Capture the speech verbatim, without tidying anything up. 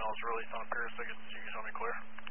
signal is released on Paris, so you can tell me clear.